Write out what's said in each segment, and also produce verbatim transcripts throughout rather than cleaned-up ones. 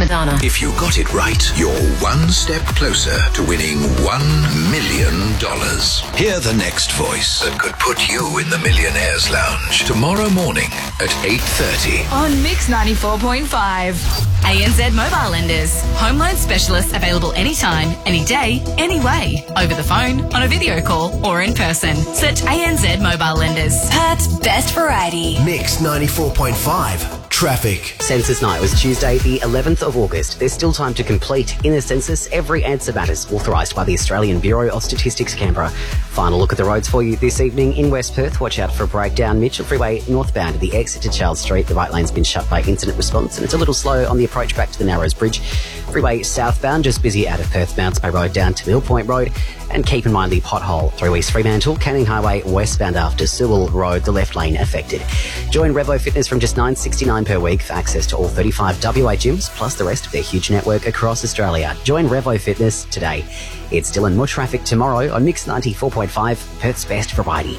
Madonna. If you got it right, you're one step closer to winning one million dollars. Hear the next voice that could put you in the Millionaires Lounge tomorrow morning at eight thirty. On Mix ninety-four point five. A N Z Mobile Lenders. Home loan specialists available anytime, any day, any way. Over the phone, on a video call, or in person. Search A N Z Mobile Lenders. Perth's best variety. Mix ninety-four point five. Traffic. Census night was Tuesday, the eleventh of August. There's still time to complete. In the census, every answer matters, authorised by the Australian Bureau of Statistics, Canberra. Final look at the roads for you this evening in West Perth. Watch out for a breakdown. Mitchell Freeway northbound at the exit to Charles Street. The right lane's been shut by incident response, and it's a little slow on the approach back to the Narrows Bridge. Freeway southbound, just busy out of Perth Mounts Bay Road down to Mill Point Road. And keep in mind the pothole through East Fremantle, Canning Highway westbound after Sewell Road, the left lane affected. Join Revo Fitness from just nine dollars sixty-nine per week for access to all thirty-five W A gyms, plus the rest of their huge network across Australia. Join Revo Fitness today. It's still in more traffic tomorrow on Mix ninety-four point five, Perth's best variety.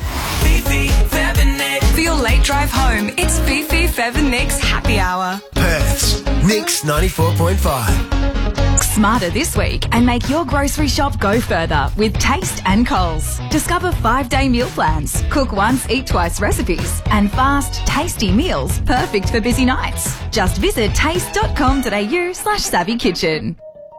For your late drive home, it's Fifi Feather Nicks Happy Hour. Perth's Mix ninety-four point five. Smarter this week and make your grocery shop go further with Taste and Coles. Discover five-day meal plans, cook once, eat twice recipes, and fast, tasty meals perfect for busy nights. Just visit taste.com.au slash savvy kitchen.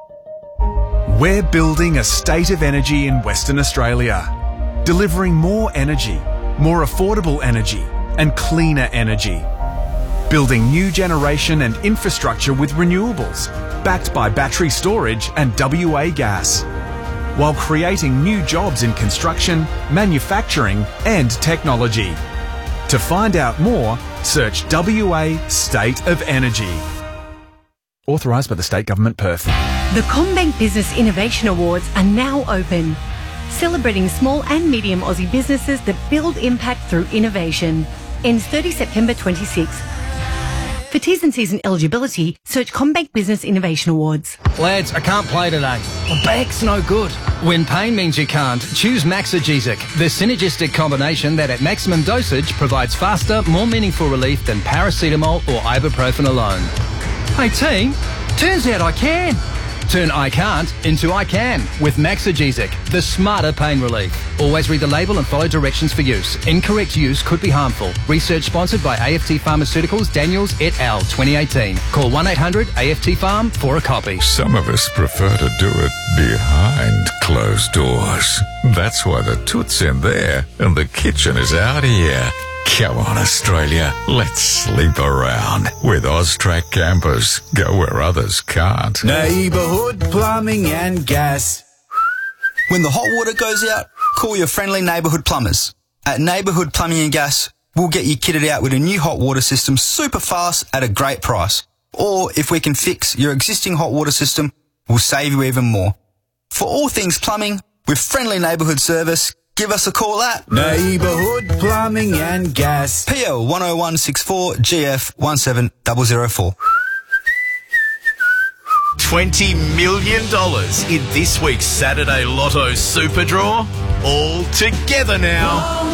We're building a state of energy in Western Australia, delivering more energy, more affordable energy, and cleaner energy. Building new generation and infrastructure with renewables, backed by battery storage and W A gas, while creating new jobs in construction, manufacturing and technology. To find out more, search W A State of Energy. Authorised by the State Government, Perth. The CommBank Business Innovation Awards are now open, celebrating small and medium Aussie businesses that build impact through innovation. Ends thirtieth September twenty-sixth. For T's and C's and eligibility, search CommBank Business Innovation Awards. Lads, I can't play today. My back's no good. When pain means you can't, choose Maxigesic, the synergistic combination that at maximum dosage provides faster, more meaningful relief than paracetamol or ibuprofen alone. Hey team, turns out I can. Turn I can't into I can with Maxigesic, the smarter pain relief. Always read the label and follow directions for use. Incorrect use could be harmful. Research sponsored by A F T Pharmaceuticals, Daniels et al. twenty eighteen. Call one eight hundred A F T Farm for a copy. Some of us prefer to do it behind closed doors. That's why the toot's in there and the kitchen is out here. Come on, Australia, let's sleep around with Austrac campers. Go where others can't. Neighbourhood plumbing and gas. When the hot water goes out, call your friendly neighbourhood plumbers. At Neighbourhood Plumbing and Gas, we'll get you kitted out with a new hot water system super fast at a great price. Or if we can fix your existing hot water system, we'll save you even more. For all things plumbing, with friendly neighbourhood service, give us a call at Neighbourhood Plumbing and Gas. P L one oh one six four G F one seven zero zero four. twenty million dollars in this week's Saturday Lotto Super Draw. All together now.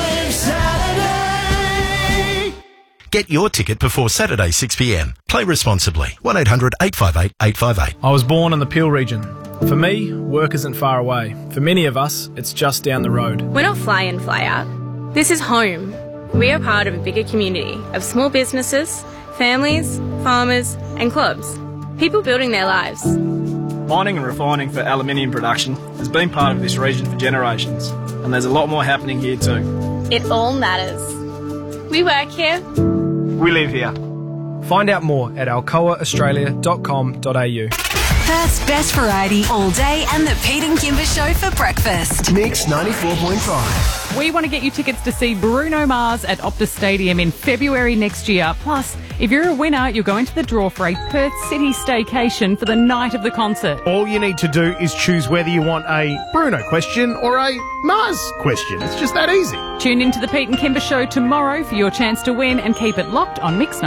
Get your ticket before Saturday six p m. Play responsibly. one eight hundred eight five eight eight five eight. I was born in the Peel region. For me, work isn't far away. For many of us, it's just down the road. We're not fly in, fly out. This is home. We are part of a bigger community of small businesses, families, farmers and clubs. People building their lives. Mining and refining for aluminium production has been part of this region for generations, and there's a lot more happening here too. It all matters. We work here. We live here. Find out more at alcoa australia dot com dot a u. Perth's best variety all day and the Pete and Kimber Show for breakfast. Mix ninety-four point five. We want to get you tickets to see Bruno Mars at Optus Stadium in February next year. Plus, if you're a winner, you're going to the draw for a Perth City staycation for the night of the concert. All you need to do is choose whether you want a Bruno question or a Mars question. It's just that easy. Tune in to the Pete and Kimber Show tomorrow for your chance to win and keep it locked on Mix